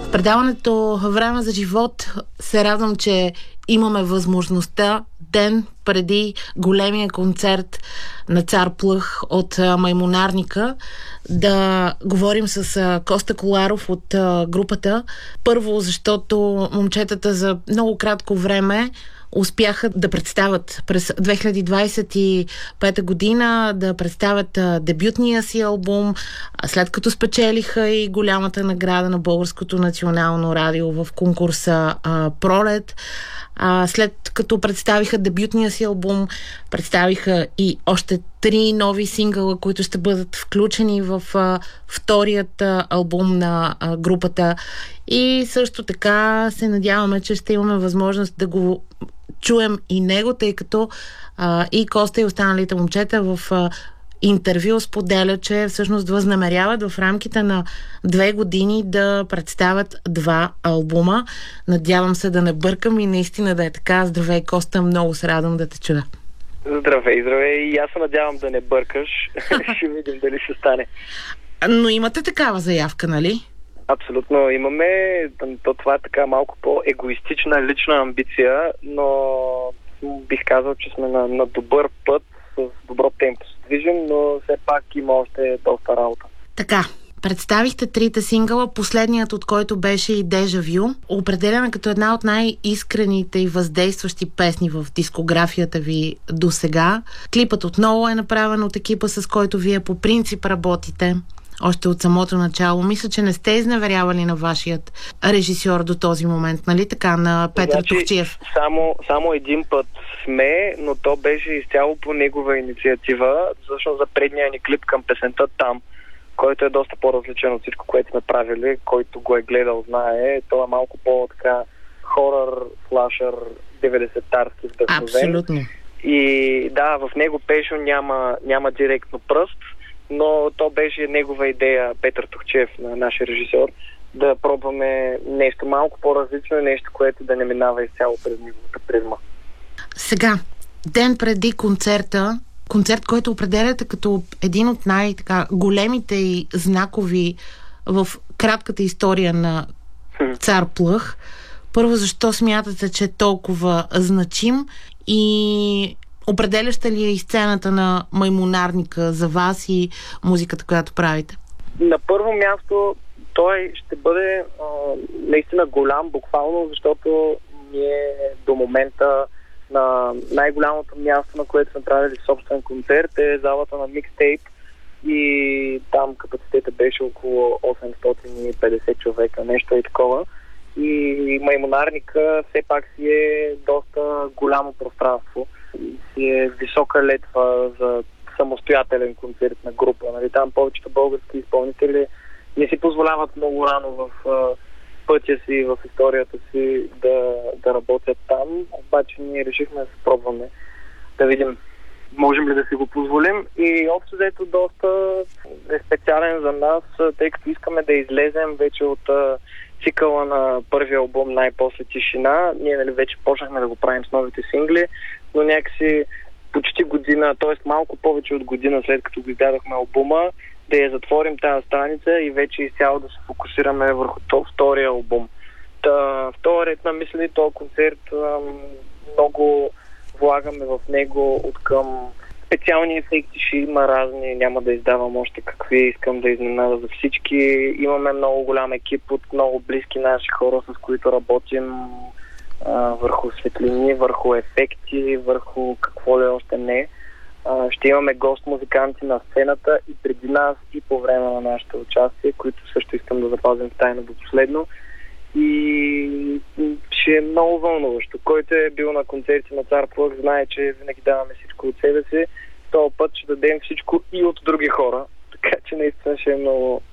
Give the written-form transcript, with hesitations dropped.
предаването Време за живот се радвам, че имаме възможността ден преди големия концерт на Цар Плъх от Маймунарника да говорим с Коста Коларов от групата. Първо, защото момчетата за много кратко време успяха да представят през 2025 година, да представят дебютния си албум, след като спечелиха и голямата награда на Българското национално радио в конкурса Пролет. След като представиха дебютния си албум, представиха и още 3 нови сингъла, които ще бъдат включени в вторият албум на групата. И също така се надяваме, че ще имаме възможност да го чуем и него, тъй като и Коста и останалите момчета в интервю споделя, че всъщност възнамеряват в рамките на 2 години да представят 2 албума. Надявам се да не бъркам и наистина да е така. Здравей, Коста, много се радвам да те чуя. Здравей. И аз се надявам да не бъркаш. Ще видим дали ще стане. Но имате такава заявка, нали? Абсолютно имаме. Това е така малко по-егоистична лична амбиция, но бих казал, че сме на добър път, с добро темпо се движим, но все пак има още доста работа. Така, представихте 3 сингъла, последният от който беше и Дежа Вю, определена като една от най-искрените и въздействащи песни в дискографията ви досега. Клипът отново е направен от екипа, с който вие по принцип работите още от самото начало. Мисля, че не сте изневерявали на вашият режисьор до този момент, нали така, на Петър Тухчиев? Само един път сме, но то беше изцяло по негова инициатива, защото за предния ни клип към песента Там, който е доста по-различен от всичко, което сме правили, който го е гледал, знае. То е малко по-така хорър, слашър, 90-тарски вдъхновен. Абсолютно. И да, в него Пешо няма директно пръст, но то беше негова идея, Петър Тухчев, на нашия режисьор, да пробваме нещо малко по-различно, нещо, което да не минава изцяло през неговата призма. Сега, ден преди концерта, концерт, който определяте като един от най-големите и знакови в кратката история на Цар Плъх. Първо, защо смятате, че е толкова значим и определяща ли е и сцената на Маймунарника за вас и музиката, която правите? На първо място той ще бъде наистина голям, буквално, защото ние до момента на най-голямото място, на което сме правили собствен концерт, е залата на Микстейп и там капацитета беше около 850 човека, нещо и такова. И Маймунарника все пак си е доста голямо пространство. Си е висока летва за самостоятелен концерт на група. Нали? Там повечето български изпълнители не си позволяват много рано в пътя си, в историята си да работят там. Обаче ние решихме да се пробваме, да видим можем ли да си го позволим. И общо взето доста е специален за нас, тъй като искаме да излезем вече от цикъла на първия албум Най-после тишина. Ние вече почнахме да го правим с новите сингли, но някакси почти година, т.е. малко повече от година след като го издадохме албума, да я затворим тази страница и вече изцяло да се фокусираме върху втория албум. В този ред на мисли, този концерт много влагаме в него от към специални ефекти, ще има разни, няма да издавам още какви, искам да изненада за всички. Имаме много голям екип от много близки наши хора, с които работим върху светлини, върху ефекти, върху какво ли още не. Ще имаме гост-музиканти на сцената и преди нас, и по време на нашето участие, които също искам да запазим тайно до последно. И ще е много вълнуващо. Който е бил на концерти на Цар Плъх, знае, че винаги даваме всичко от себе си. Този път ще дадем всичко и от други хора. Така че наистина ще е много,